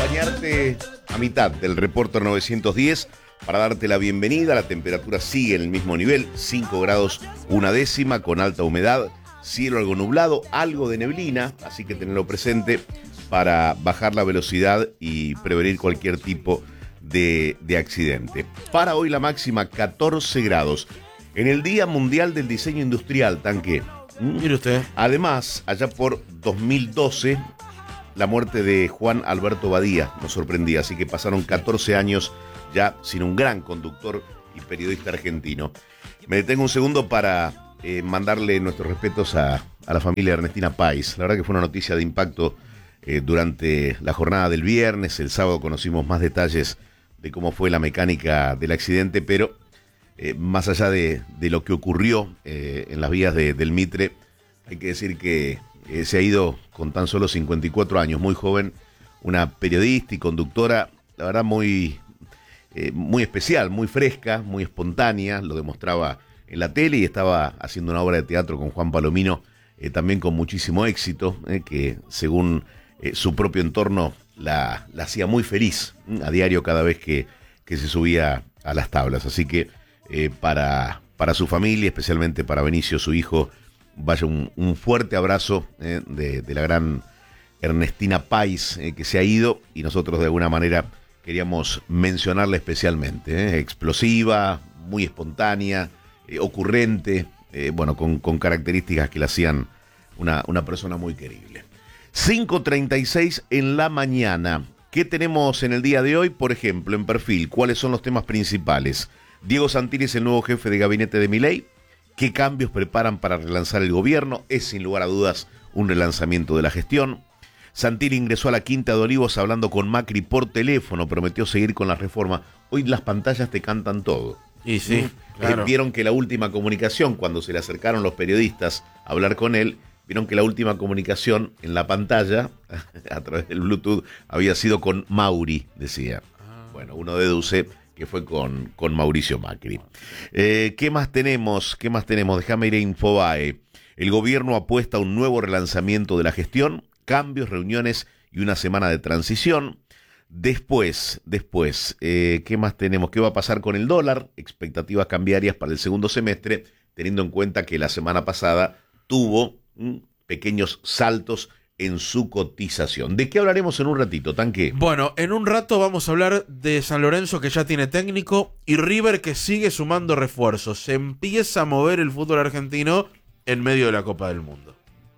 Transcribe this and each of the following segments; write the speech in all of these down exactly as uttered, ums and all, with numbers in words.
acompañarte a mitad del Reporter novecientos diez para darte la bienvenida. La temperatura sigue en el mismo nivel, cinco grados una décima, con alta humedad, cielo algo nublado, algo de neblina, así que tenerlo presente para bajar la velocidad y prevenir cualquier tipo de, de accidente. Para hoy la máxima catorce grados. En el Día Mundial del Diseño Industrial, Tanque. Mire usted. Además, allá por dos mil doce, la muerte de Juan Alberto Badía nos sorprendía, así que pasaron catorce años ya sin un gran conductor y periodista argentino. Me detengo un segundo para eh, mandarle nuestros respetos a, a la familia Ernestina Pais. La verdad que fue una noticia de impacto eh, durante la jornada del viernes. El sábado conocimos más detalles de cómo fue la mecánica del accidente, pero eh, más allá de, de lo que ocurrió eh, en las vías de, del Mitre, hay que decir que eh, se ha ido con tan solo cincuenta y cuatro años, muy joven, una periodista y conductora, la verdad muy, eh, muy especial, muy fresca, muy espontánea, lo demostraba en la tele y estaba haciendo una obra de teatro con Juan Palomino, eh, también con muchísimo éxito, eh, que según eh, su propio entorno la, la hacía muy feliz eh, a diario cada vez que, que se subía a las tablas. Así que eh, para, para su familia, especialmente para Benicio, su hijo, vaya un, un fuerte abrazo eh, de, de la gran Ernestina Pais, eh, que se ha ido, y nosotros de alguna manera queríamos mencionarla especialmente. Eh, explosiva, muy espontánea, eh, ocurrente, eh, bueno, con, con características que la hacían una, una persona muy querible. cinco treinta y seis en la mañana. ¿Qué tenemos en el día de hoy? Por ejemplo, en Perfil, ¿cuáles son los temas principales? Diego Santilli es el nuevo jefe de gabinete de Milei. ¿Qué cambios preparan para relanzar el gobierno? Es sin lugar a dudas un relanzamiento de la gestión. Santilli ingresó a la Quinta de Olivos hablando con Macri por teléfono, prometió seguir con la reforma. Hoy las pantallas te cantan todo. Y sí, ¿Mm? claro. Eh, vieron que la última comunicación, cuando se le acercaron los periodistas a hablar con él, vieron que la última comunicación en la pantalla, a través del Bluetooth, había sido con Mauri, decía. Bueno, uno deduce que fue con, con Mauricio Macri. Eh, ¿Qué más tenemos? ¿Qué más tenemos? Déjame ir a Infobae. El gobierno apuesta a un nuevo relanzamiento de la gestión, cambios, reuniones y una semana de transición. Después, después, eh, ¿qué más tenemos? ¿Qué va a pasar con el dólar? Expectativas cambiarias para el segundo semestre, teniendo en cuenta que la semana pasada tuvo mm, pequeños saltos en su cotización. ¿De qué hablaremos en un ratito, Tanque? Bueno, en un rato vamos a hablar de San Lorenzo, que ya tiene técnico, y River, que sigue sumando refuerzos. Se empieza a mover el fútbol argentino en medio de la Copa del Mundo.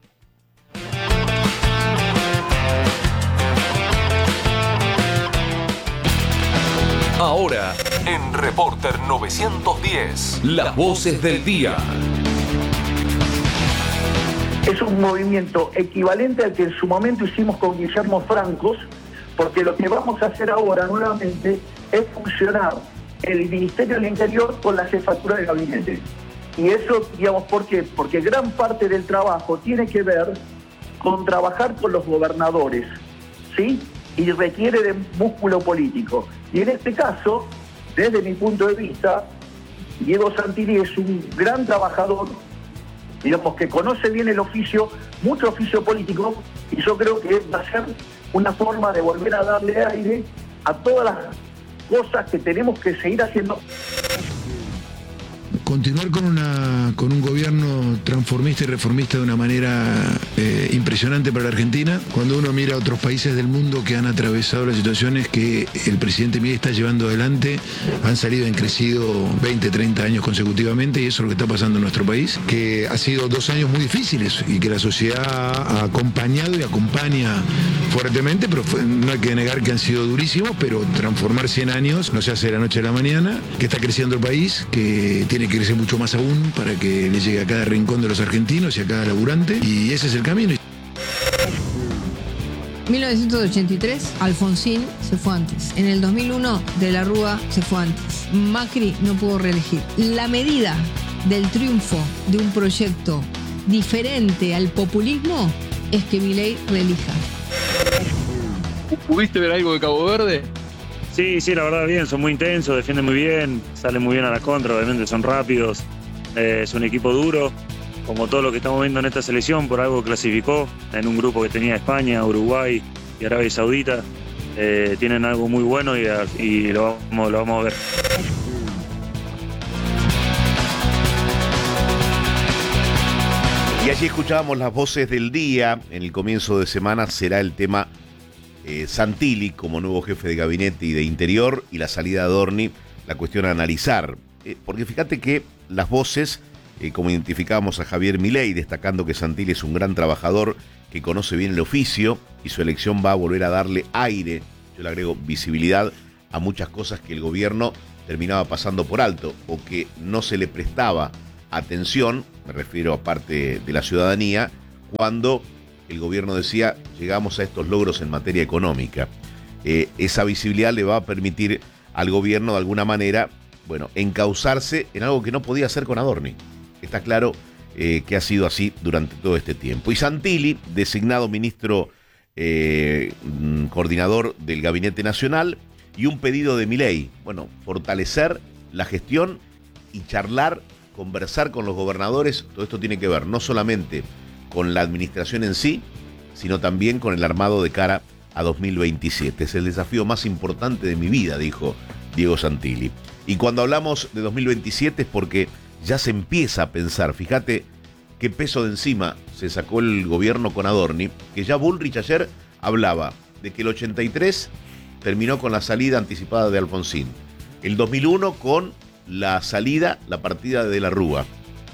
Ahora, en Reporter novecientos diez, las voces del día. Es un movimiento equivalente al que en su momento hicimos con Guillermo Francos, porque lo que vamos a hacer ahora nuevamente es funcionar el Ministerio del Interior con la jefatura de gabinete. Y eso, digamos, ¿por qué? Porque gran parte del trabajo tiene que ver con trabajar con los gobernadores, ¿sí? Y requiere de músculo político. Y en este caso, desde mi punto de vista, Diego Santilli es un gran trabajador, digamos, que conoce bien el oficio, mucho oficio político, y yo creo que va a ser una forma de volver a darle aire a todas las cosas que tenemos que seguir haciendo. Continuar con una con un gobierno transformista y reformista de una manera eh, impresionante para la Argentina. Cuando uno mira a otros países del mundo que han atravesado las situaciones que el presidente Milei está llevando adelante, han salido, han crecido veinte, treinta años consecutivamente, y eso es lo que está pasando en nuestro país, que ha sido dos años muy difíciles y que la sociedad ha acompañado y acompaña fuertemente, pero fue, no hay que negar que han sido durísimos, pero transformar cien años no se hace de la noche a la mañana, que está creciendo el país, que tiene que crecer mucho más aún para que le llegue a cada rincón de los argentinos y a cada laburante, y ese es el camino. mil novecientos ochenta y tres, Alfonsín se fue antes. En el dos mil uno, De la Rúa se fue antes. Macri no pudo reelegir. La medida del triunfo de un proyecto diferente al populismo es que Milei reelija. ¿Pudiste ver algo de Cabo Verde? Sí, sí, la verdad bien, son muy intensos, defienden muy bien, salen muy bien a la contra, obviamente son rápidos, eh, es un equipo duro, como todo lo que estamos viendo en esta selección, por algo clasificó en un grupo que tenía España, Uruguay y Arabia Saudita. eh, tienen algo muy bueno y, y lo, vamos, lo vamos a ver. Y allí escuchábamos las voces del día. En el comienzo de semana será el tema eh, Santilli como nuevo jefe de gabinete y de interior, y la salida de Adorni, la cuestión a analizar. Eh, porque fíjate que las voces, eh, como identificábamos a Javier Milei, destacando que Santilli es un gran trabajador, que conoce bien el oficio, y su elección va a volver a darle aire, yo le agrego visibilidad, a muchas cosas que el gobierno terminaba pasando por alto, o que no se le prestaba atención, me refiero a parte de la ciudadanía, cuando el gobierno decía, llegamos a estos logros en materia económica. Eh, esa visibilidad le va a permitir al gobierno, de alguna manera, bueno, encauzarse en algo que no podía hacer con Adorni. Está claro eh, que ha sido así durante todo este tiempo. Y Santilli, designado ministro eh, coordinador del Gabinete Nacional, y un pedido de Milei, bueno, fortalecer la gestión y charlar, conversar con los gobernadores. Todo esto tiene que ver no solamente con la administración en sí, sino también con el armado de cara a dos mil veintisiete. Es el desafío más importante de mi vida, dijo Diego Santilli. Y cuando hablamos de dos mil veintisiete es porque ya se empieza a pensar, fíjate qué peso de encima se sacó el gobierno con Adorni, que ya Bullrich ayer hablaba de que el ochenta y tres terminó con la salida anticipada de Alfonsín, el dos mil uno con la salida, la partida de De la Rúa.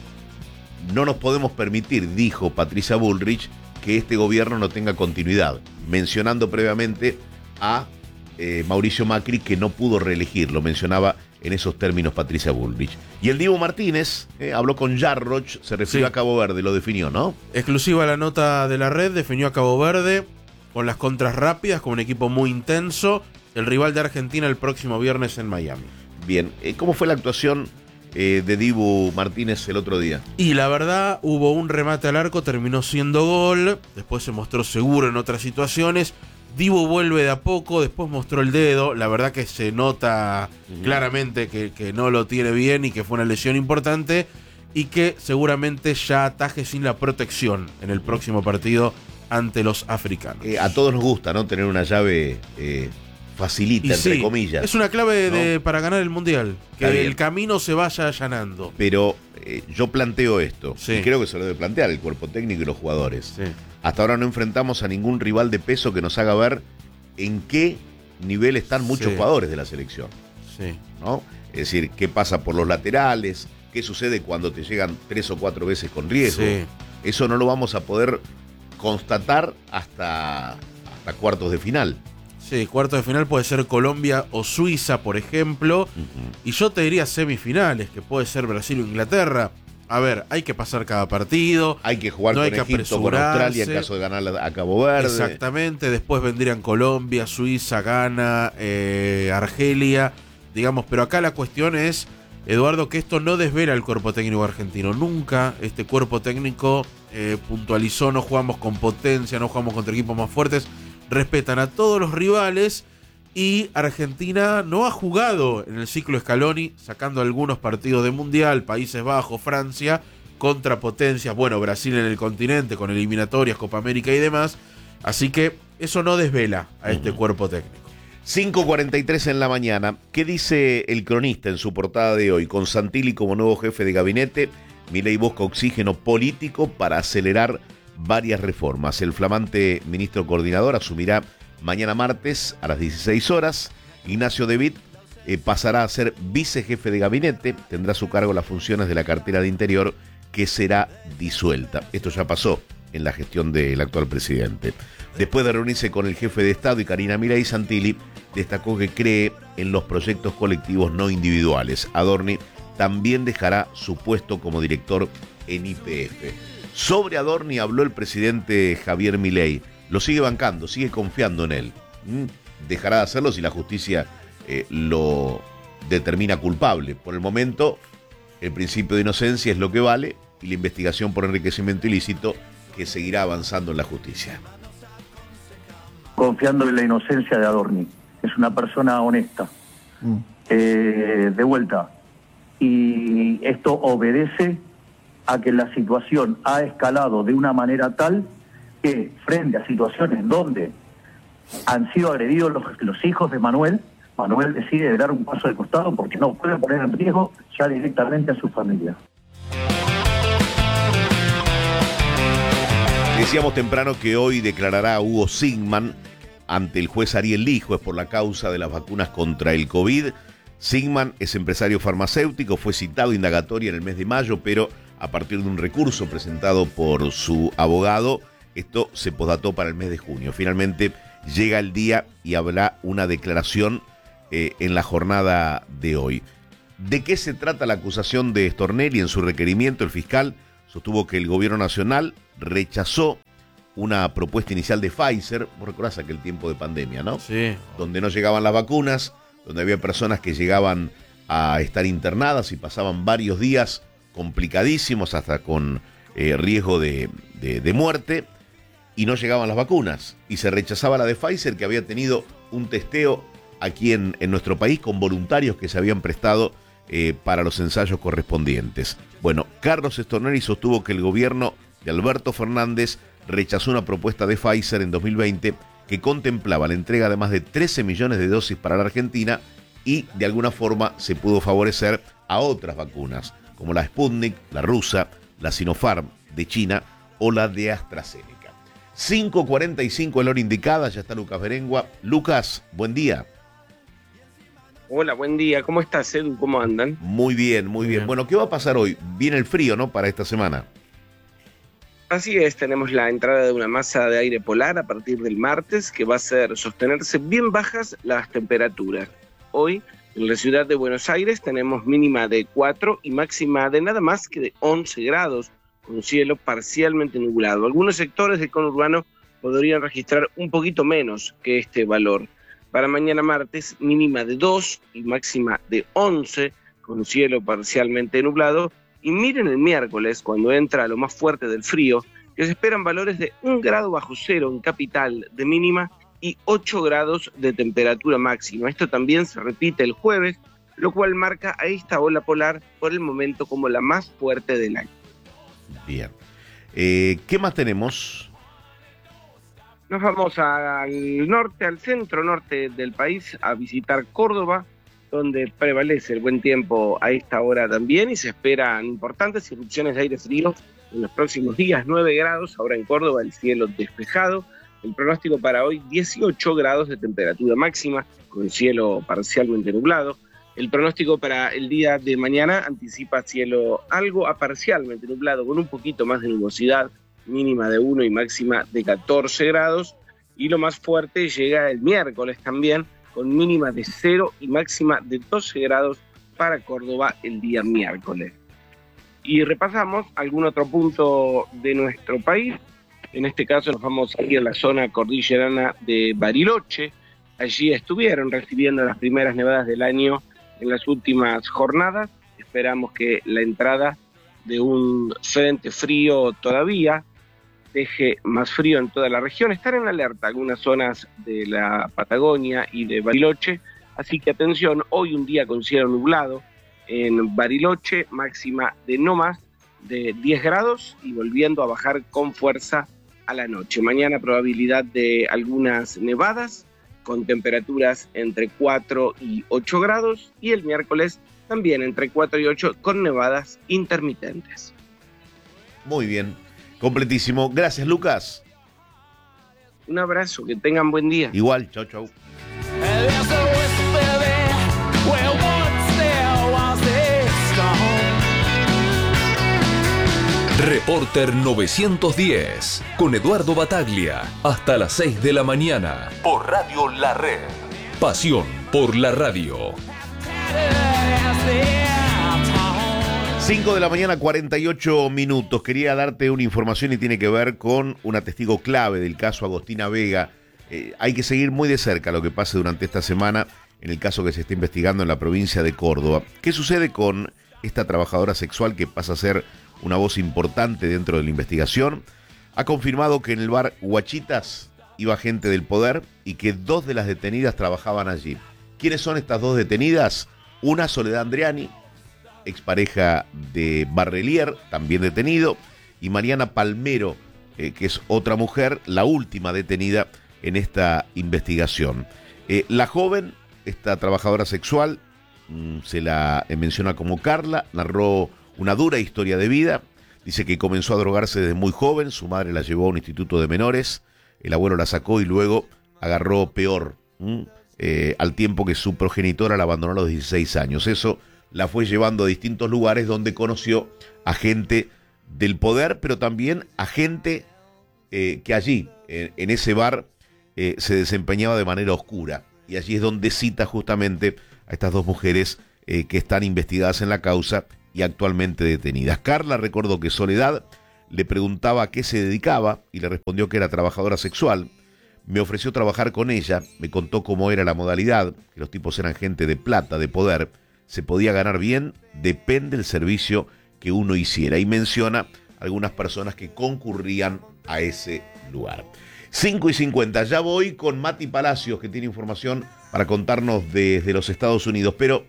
No nos podemos permitir, dijo Patricia Bullrich, que este gobierno no tenga continuidad, mencionando previamente a eh, Mauricio Macri, que no pudo reelegir, lo mencionaba en esos términos Patricia Bullrich. Y el Dibu Martínez eh, habló con Jarroch, se refirió sí. a Cabo Verde, lo definió, ¿no? Exclusiva la nota de la red, definió a Cabo Verde con las contras rápidas, con un equipo muy intenso, el rival de Argentina el próximo viernes en Miami. Bien, ¿cómo fue la actuación eh, de Dibu Martínez el otro día? Y la verdad, hubo un remate al arco, terminó siendo gol, después se mostró seguro en otras situaciones. Dibu vuelve de a poco, después mostró el dedo, la verdad que se nota uh-huh. claramente que, que no lo tiene bien y que fue una lesión importante, y que seguramente ya ataje sin la protección en el próximo partido ante los africanos. Eh, a todos nos gusta, ¿no? Tener una llave eh, facilita, y entre sí, comillas. Es una clave de, ¿no? para ganar el Mundial, que el camino se vaya allanando. Pero eh, yo planteo esto, sí. y creo que se lo debe plantear el cuerpo técnico y los jugadores. Sí. Hasta ahora no enfrentamos a ningún rival de peso que nos haga ver en qué nivel están muchos sí. jugadores de la selección. Sí. ¿No? Es decir, qué pasa por los laterales, qué sucede cuando te llegan tres o cuatro veces con riesgo. Sí. Eso no lo vamos a poder constatar hasta, hasta cuartos de final. Sí, cuartos de final puede ser Colombia o Suiza, por ejemplo. Uh-huh. Y yo te diría semifinales, que puede ser Brasil o Inglaterra. A ver, hay que pasar cada partido. Hay que jugar no con Egipto, con Australia en caso de ganar a Cabo Verde. Exactamente, después vendrían Colombia, Suiza, Ghana, eh, Argelia, digamos. Pero acá la cuestión es, Eduardo, que esto no desvela al cuerpo técnico argentino. Nunca este cuerpo técnico eh, puntualizó, no jugamos con potencia, no jugamos contra equipos más fuertes. Respetan a todos los rivales, y Argentina no ha jugado en el ciclo Scaloni, sacando algunos partidos de Mundial, Países Bajos, Francia, contra potencias, bueno, Brasil en el continente, con eliminatorias, Copa América y demás. Así que eso no desvela a este uh-huh. cuerpo técnico. cinco cuarenta y tres en la mañana. ¿Qué dice el cronista en su portada de hoy? Con Santilli como nuevo jefe de gabinete, Milei busca oxígeno político para acelerar varias reformas. El flamante ministro coordinador asumirá mañana martes a las dieciséis horas. Ignacio De Witt eh, pasará a ser vicejefe de gabinete, tendrá a su cargo las funciones de la cartera de Interior, que será disuelta. Esto ya pasó en la gestión del actual presidente. Después de reunirse con el jefe de Estado y Karina Milei, Santilli destacó que cree en los proyectos colectivos no individuales. Adorni también dejará su puesto como director en Y P F. Sobre Adorni habló el presidente Javier Milei. Lo sigue bancando, sigue confiando en él. Dejará de hacerlo si la justicia eh, lo determina culpable. Por el momento, el principio de inocencia es lo que vale, y la investigación por enriquecimiento ilícito que seguirá avanzando en la justicia. Confiando en la inocencia de Adorni. Es una persona honesta. Mm. Eh, de vuelta. Y esto obedece a que la situación ha escalado de una manera tal que frente a situaciones donde han sido agredidos los, los hijos de Manuel. Manuel decide dar un paso de costado porque no puede poner en riesgo ya directamente a su familia. Decíamos temprano que hoy declarará Hugo Sigman ante el juez Ariel Lijo, es por la causa de las vacunas contra el COVID. Sigman es empresario farmacéutico, fue citado indagatoria en el mes de mayo, pero a partir de un recurso presentado por su abogado, esto se posdató para el mes de junio. Finalmente llega el día y habrá una declaración eh, en la jornada de hoy. ¿De qué se trata la acusación de Stornelli? En su requerimiento, el fiscal sostuvo que el gobierno nacional rechazó una propuesta inicial de Pfizer. Vos recordás aquel tiempo de pandemia, ¿no? Sí. Donde no llegaban las vacunas, donde había personas que llegaban a estar internadas y pasaban varios días complicadísimos, hasta con eh, riesgo de, de, de muerte, y no llegaban las vacunas. Y se rechazaba la de Pfizer, que había tenido un testeo aquí en, en nuestro país con voluntarios que se habían prestado eh, para los ensayos correspondientes. Bueno, Carlos Stornelli sostuvo que el gobierno de Alberto Fernández rechazó una propuesta de Pfizer en dos mil veinte que contemplaba la entrega de más de trece millones de dosis para la Argentina y de alguna forma se pudo favorecer a otras vacunas, como la Sputnik, la rusa, la Sinopharm de China o la de AstraZeneca. cinco cuarenta y cinco, la hora indicada, ya está Lucas Berengua. Lucas, buen día. Hola, buen día. ¿Cómo estás, Edu? ¿Cómo andan? Muy bien, muy bien. Bueno, ¿qué va a pasar hoy? Viene el frío, ¿no? Para esta semana. Así es, tenemos la entrada de una masa de aire polar a partir del martes que va a hacer sostenerse bien bajas las temperaturas. Hoy, en la ciudad de Buenos Aires, tenemos mínima de cuatro y máxima de nada más que de once grados, con cielo parcialmente nublado. Algunos sectores del conurbano podrían registrar un poquito menos que este valor. Para mañana martes, mínima de dos y máxima de once, con cielo parcialmente nublado. Y miren el miércoles, cuando entra lo más fuerte del frío, que se esperan valores de un grado bajo cero en capital de mínima y ocho grados de temperatura máxima. Esto también se repite el jueves, lo cual marca a esta ola polar por el momento como la más fuerte del año. Bien. Eh, ¿Qué más tenemos? Nos vamos al norte, al centro norte del país, a visitar Córdoba, donde prevalece el buen tiempo a esta hora también y se esperan importantes irrupciones de aire frío en los próximos días. nueve grados, ahora en Córdoba el cielo despejado. El pronóstico para hoy, dieciocho grados de temperatura máxima, con cielo parcialmente nublado. El pronóstico para el día de mañana anticipa cielo algo a parcialmente nublado, con un poquito más de nubosidad, mínima de uno y máxima de catorce grados. Y lo más fuerte llega el miércoles también, con mínima de cero y máxima de doce grados para Córdoba el día miércoles. Y repasamos algún otro punto de nuestro país. En este caso nos vamos a ir a la zona cordillerana de Bariloche. Allí estuvieron recibiendo las primeras nevadas del año en las últimas jornadas. Esperamos que la entrada de un frente frío todavía deje más frío en toda la región. Están en alerta algunas zonas de la Patagonia y de Bariloche, así que atención, hoy un día con cielo nublado en Bariloche, máxima de no más de diez grados y volviendo a bajar con fuerza a la noche. Mañana probabilidad de algunas nevadas con temperaturas entre cuatro y ocho grados y el miércoles también entre cuatro y ocho con nevadas intermitentes. Muy bien. Completísimo. Gracias, Lucas. Un abrazo, que tengan buen día. Igual, chau, chau. Reporter novecientos diez, con Eduardo Bataglia, hasta las seis de la mañana, por Radio La Red. Pasión por la radio. cinco de la mañana, cuarenta y ocho minutos. Quería darte una información y tiene que ver con una testigo clave del caso Agostina Vega. Eh, hay que seguir muy de cerca lo que pase durante esta semana en el caso que se está investigando en la provincia de Córdoba. ¿Qué sucede con esta trabajadora sexual que pasa a ser una voz importante dentro de la investigación? Ha confirmado que en el bar Huachitas iba gente del poder y que dos de las detenidas trabajaban allí. ¿Quiénes son estas dos detenidas? Una, Soledad Andriani, expareja de Barrelier, también detenido, y Mariana Palmero, eh, que es otra mujer, la última detenida en esta investigación. Eh, la joven, esta trabajadora sexual, mmm, se la eh, menciona como Carla, narró una dura historia de vida. Dice que comenzó a drogarse desde muy joven, su madre la llevó a un instituto de menores, el abuelo la sacó y luego agarró peor, ¿m? Eh, al tiempo que su progenitora la abandonó a los dieciséis años. Eso la fue llevando a distintos lugares donde conoció a gente del poder, pero también a gente eh, que allí, en, en ese bar, eh, se desempeñaba de manera oscura. Y allí es donde cita justamente a estas dos mujeres eh, que están investigadas en la causa y actualmente detenidas. Carla recordó que Soledad le preguntaba a qué se dedicaba y le respondió que era trabajadora sexual. Me ofreció trabajar con ella, me contó cómo era la modalidad, que los tipos eran gente de plata, de poder, se podía ganar bien, depende del servicio que uno hiciera. Y menciona algunas personas que concurrían a ese lugar. cinco y cincuenta, ya voy con Mati Palacios, que tiene información para contarnos desde los Estados Unidos. Pero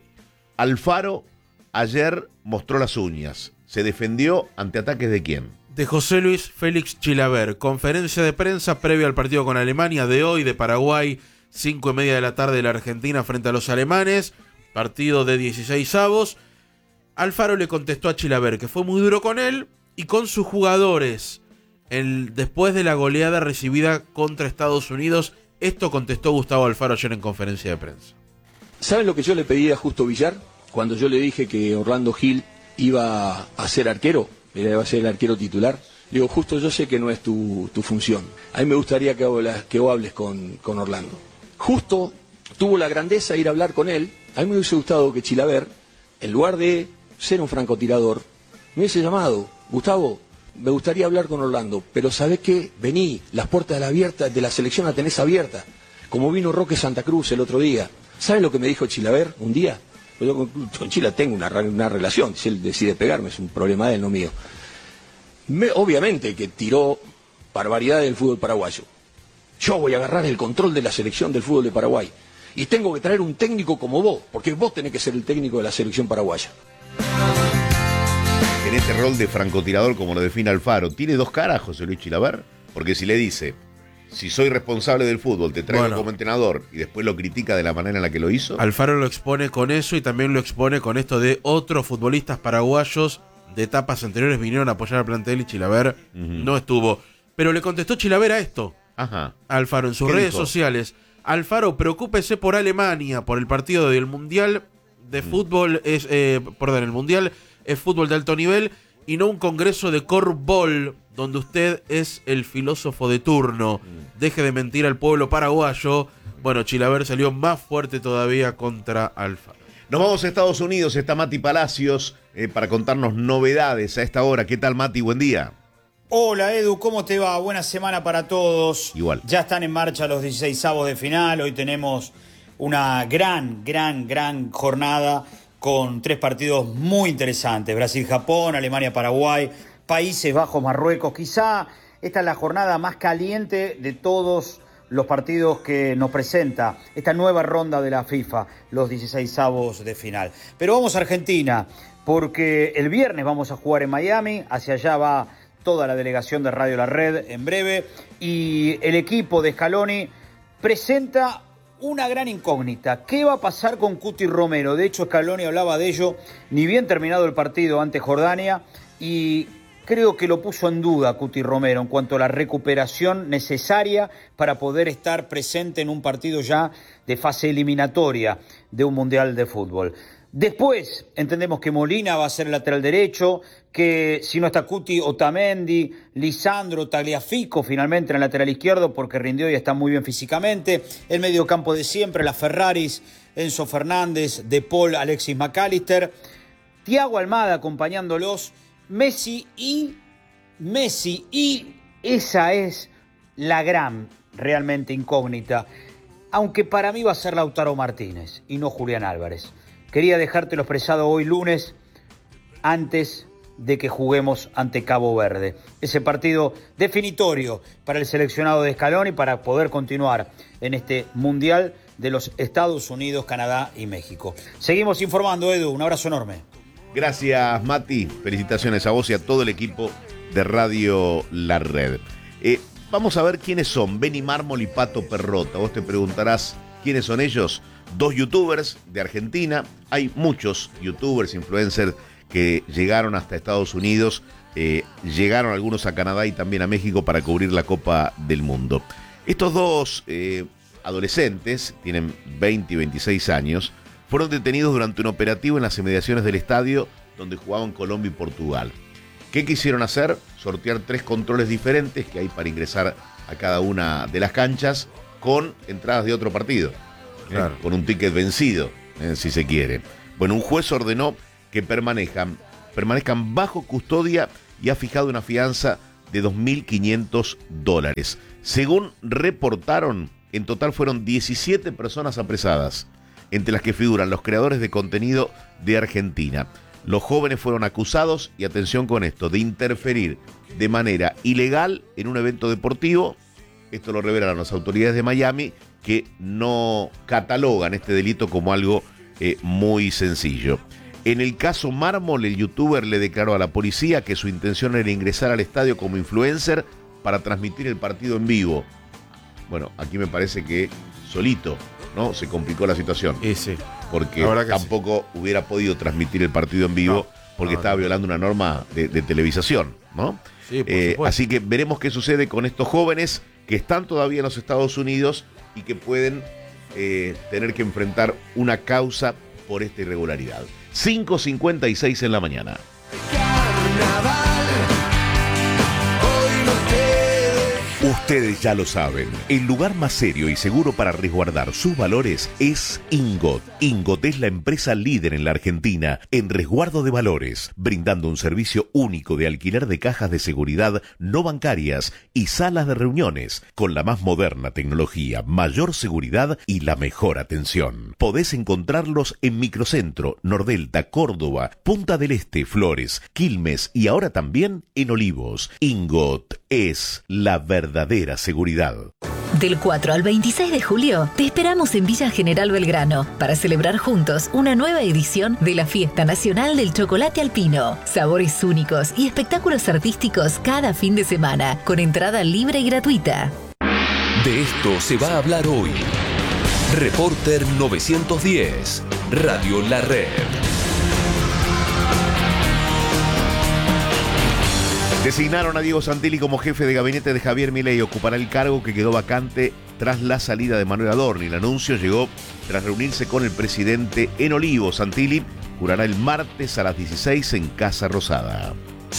Alfaro ayer mostró las uñas. ¿Se defendió ante ataques de quién? De José Luis Félix Chilaver. Conferencia de prensa previa al partido con Alemania de hoy, de Paraguay, cinco y media de la tarde de la Argentina frente a los alemanes. Partido de dieciséis avos. Alfaro le contestó a Chilaver que fue muy duro con él y con sus jugadores. El, después de la goleada recibida contra Estados Unidos, esto contestó Gustavo Alfaro ayer en conferencia de prensa. ¿Saben lo que yo le pedí a Justo Villar? Cuando yo le dije que Orlando Gil iba a ser arquero, iba a ser el arquero titular, le digo, Justo, yo sé que no es tu, tu función. A mí me gustaría que, hablas, que vos hables con, con Orlando. Justo tuvo la grandeza de ir a hablar con él. A mí me hubiese gustado que Chilaver, en lugar de ser un francotirador, me hubiese llamado, Gustavo, me gustaría hablar con Orlando, pero ¿sabés qué? Vení, las puertas de la, abierta, de la selección las tenés abiertas, como vino Roque Santa Cruz el otro día. ¿Saben lo que me dijo Chilaver un día? Yo con, con Chila tengo una, una relación, si él decide pegarme, es un problema de él, no mío. Me, obviamente que tiró barbaridad del fútbol paraguayo. Yo voy a agarrar el control de la selección del fútbol de Paraguay y tengo que traer un técnico como vos, porque vos tenés que ser el técnico de la selección paraguaya. En este rol de francotirador, como lo define Alfaro, ¿tiene dos caras José Luis Chilaver? Porque si le dice, si soy responsable del fútbol, te traigo bueno, como entrenador, y después lo critica de la manera en la que lo hizo. Alfaro lo expone con eso y también lo expone con esto de otros futbolistas paraguayos de etapas anteriores vinieron a apoyar al plantel y Chilaver uh-huh. no estuvo. Pero le contestó Chilaver a esto. Ajá. Alfaro en sus redes dijo? sociales. Alfaro, preocúpese por Alemania, por el partido del Mundial de uh-huh. fútbol, es eh, perdón, el Mundial es fútbol de alto nivel y no un congreso de corfball donde usted es el filósofo de turno. Deje de mentir al pueblo paraguayo. Bueno, Chilaver salió más fuerte todavía contra Alfaro. Nos vamos a Estados Unidos, está Mati Palacios eh, para contarnos novedades a esta hora. ¿Qué tal, Mati? Buen día. Hola, Edu, ¿cómo te va? Buena semana para todos. Igual. Ya están en marcha los dieciseisavos de final. Hoy tenemos una gran, gran, gran jornada con tres partidos muy interesantes. Brasil-Japón, Alemania-Paraguay, Países Bajos-Marruecos. Quizá esta es la jornada más caliente de todos los partidos que nos presenta esta nueva ronda de la FIFA, los dieciseisavos de final. Pero vamos a Argentina, porque el viernes vamos a jugar en Miami. Hacia allá va toda la delegación de Radio La Red en breve. Y el equipo de Scaloni presenta una gran incógnita. ¿Qué va a pasar con Cuti Romero? De hecho, Scaloni hablaba de ello ni bien terminado el partido ante Jordania y creo que lo puso en duda Cuti Romero en cuanto a la recuperación necesaria para poder estar presente en un partido ya de fase eliminatoria de un Mundial de Fútbol. Después entendemos que Molina va a ser el lateral derecho, que si no está Cuti, Otamendi, Lisandro, Tagliafico finalmente en el lateral izquierdo porque rindió y está muy bien físicamente. El mediocampo de siempre, las Ferraris, Enzo Fernández, De Paul, Alexis McAllister, Thiago Almada acompañándolos, Messi y Messi y esa es la gran realmente incógnita, aunque para mí va a ser Lautaro Martínez y no Julián Álvarez. Quería dejártelo expresado hoy lunes antes de que juguemos ante Cabo Verde. Ese partido definitorio para el seleccionado de Scaloni para poder continuar en este Mundial de los Estados Unidos, Canadá y México. Seguimos informando, Edu. Un abrazo enorme. Gracias, Mati. Felicitaciones a vos y a todo el equipo de Radio La Red. Eh, vamos a ver quiénes son Benny Mármol y Pato Perrota. Vos te preguntarás quiénes son ellos. Dos youtubers de Argentina. Hay muchos youtubers, influencers que llegaron hasta Estados Unidos, eh, llegaron algunos a Canadá y también a México para cubrir la Copa del Mundo. Estos dos eh, adolescentes, tienen veinte y veintiséis años, fueron detenidos durante un operativo en las inmediaciones del estadio donde jugaban Colombia y Portugal. ¿Qué quisieron hacer? Sortear tres controles diferentes que hay para ingresar a cada una de las canchas con entradas de otro partido, claro. eh, con un ticket vencido, eh, si se quiere. Bueno, un juez ordenó que permanezcan, permanezcan bajo custodia y ha fijado una fianza de dos mil quinientos dólares. Según reportaron, en total fueron diecisiete personas apresadas, entre las que figuran los creadores de contenido de Argentina. Los jóvenes fueron acusados, y atención con esto, de interferir de manera ilegal en un evento deportivo. Esto lo revelan las autoridades de Miami, que no catalogan este delito como algo eh, muy sencillo. En el caso Mármol, el youtuber le declaró a la policía que su intención era ingresar al estadio como influencer para transmitir el partido en vivo. Bueno, aquí me parece que solito, ¿no? Se complicó la situación. Ese. Porque tampoco sí. hubiera podido transmitir el partido en vivo, no, porque no, estaba no. violando una norma de, de televisación, ¿no? Sí, por eh, supuesto. Así que veremos qué sucede con estos jóvenes que están todavía en los Estados Unidos y que pueden eh, tener que enfrentar una causa por esta irregularidad. cinco cincuenta y seis en la mañana. Ustedes ya lo saben, el lugar más serio y seguro para resguardar sus valores es Ingot. Ingot es la empresa líder en la Argentina en resguardo de valores, brindando un servicio único de alquiler de cajas de seguridad no bancarias y salas de reuniones, con la más moderna tecnología, mayor seguridad y la mejor atención. Podés encontrarlos en Microcentro, Nordelta, Córdoba, Punta del Este, Flores, Quilmes y ahora también en Olivos. Ingot es la verdadera seguridad. Del cuatro al veintiséis de julio, te esperamos en Villa General Belgrano para celebrar juntos una nueva edición de la Fiesta Nacional del Chocolate Alpino. Sabores únicos y espectáculos artísticos cada fin de semana, con entrada libre y gratuita. De esto se va a hablar hoy. Reporter novecientos diez, Radio La Red. Designaron a Diego Santilli como jefe de gabinete de Javier Milei. Ocupará el cargo que quedó vacante tras la salida de Manuel Adorni. El anuncio llegó tras reunirse con el presidente en Olivos. Santilli jurará el martes a las dieciséis en Casa Rosada.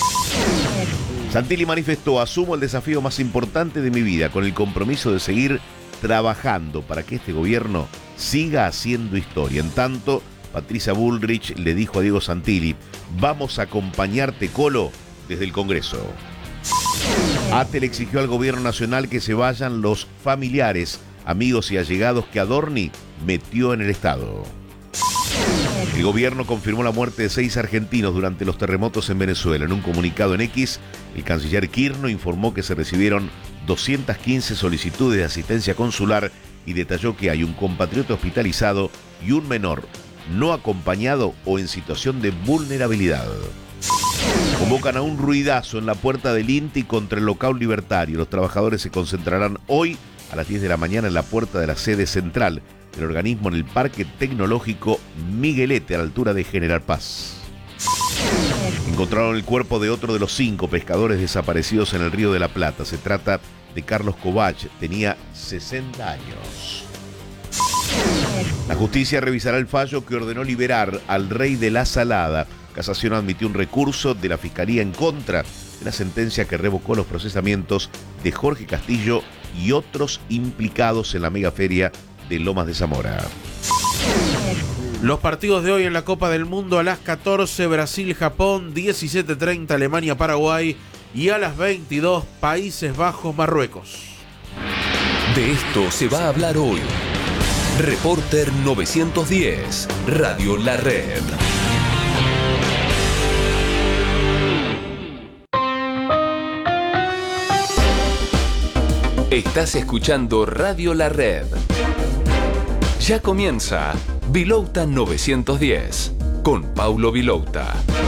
Santilli manifestó: asumo el desafío más importante de mi vida con el compromiso de seguir trabajando para que este gobierno siga haciendo historia. En tanto, Patricia Bullrich le dijo a Diego Santilli: vamos a acompañarte, Colo, desde el Congreso. ATE le exigió al gobierno nacional que se vayan los familiares, amigos y allegados que Adorni metió en el Estado. El gobierno confirmó la muerte de seis argentinos durante los terremotos en Venezuela. En un comunicado en X, el canciller Kirchner informó que se recibieron doscientas quince solicitudes de asistencia consular y detalló que hay un compatriota hospitalizado y un menor no acompañado o en situación de vulnerabilidad. Convocan a un ruidazo en la puerta del INTI contra el local libertario. Los trabajadores se concentrarán hoy a las diez de la mañana en la puerta de la sede central del organismo en el Parque Tecnológico Miguelete, a la altura de General Paz. Encontraron el cuerpo de otro de los cinco pescadores desaparecidos en el Río de la Plata. Se trata de Carlos Kovach, tenía sesenta años. La justicia revisará el fallo que ordenó liberar al rey de la Salada. Casación admitió un recurso de la Fiscalía en contra de la sentencia que revocó los procesamientos de Jorge Castillo y otros implicados en la megaferia de Lomas de Zamora. Los partidos de hoy en la Copa del Mundo: a las catorce, Brasil-Japón, diecisiete treinta, Alemania-Paraguay y a las veintidós, Países Bajos-Marruecos. De esto se va a hablar hoy. Reporter novecientos diez, Radio La Red. Estás escuchando Radio La Red. Ya comienza Vilouta novecientos diez con Paulo Vilouta.